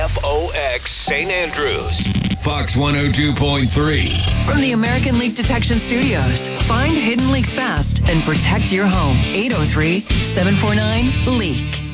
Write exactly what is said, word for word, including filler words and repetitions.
F O X Saint Andrews. Fox one oh two point three. From the American Leak Detection Studios, find hidden leaks fast and protect your home. eight oh three, seven four nine, LEAK.